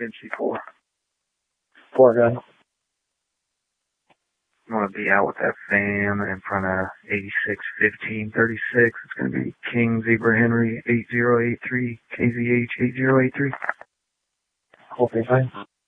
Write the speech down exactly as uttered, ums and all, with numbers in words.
Vinci four. Four gun. I'm going to be out with that fam in front of eighty-six fifteen thirty-six. It's going to be King Zebra Henry eight zero eight three, K Z H eight zero eight three. Okay, fine.